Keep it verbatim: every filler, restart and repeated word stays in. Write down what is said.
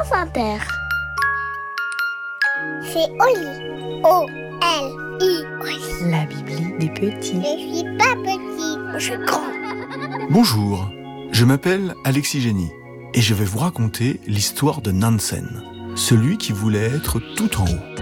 France Inter. C'est Oli. O L I. Oli. La Bibli des petits. Je suis pas petit, je suis grand. Bonjour, je m'appelle Alexis Génie et je vais vous raconter l'histoire de Nansen, celui qui voulait être tout en haut.